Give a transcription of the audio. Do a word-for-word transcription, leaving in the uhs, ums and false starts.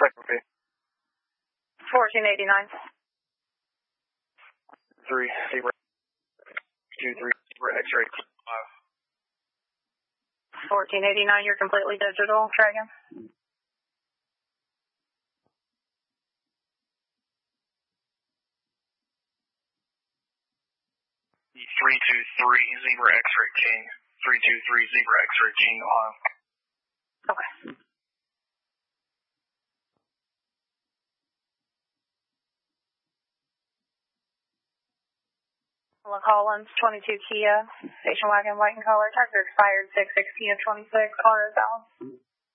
second pay. fourteen eighty-nine. Three, zebra, two, three, zebra, X-ray, five. fourteen eighty-nine, you're completely digital, try again. Three, two, three, zebra, X-ray, king. Three, two, three, zebra, X-ray, king, Ohio. Okay. La Collins, twenty-two Kia, station wagon, white and color, tires are expired, six sixteen of twenty-six, car is out.